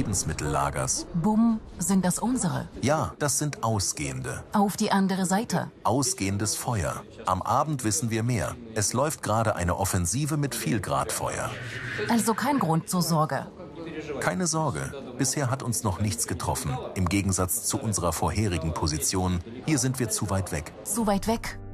Lebensmittellagers. Bumm, sind das unsere? Ja, das sind ausgehende. Auf die andere Seite. Ausgehendes Feuer. Am Abend wissen wir mehr. Es läuft gerade eine Offensive mit Vielgradfeuer. Also kein Grund zur Sorge. Keine Sorge, bisher hat uns noch nichts getroffen. Im Gegensatz zu unserer vorherigen Position, hier sind wir zu weit weg. Zu weit weg?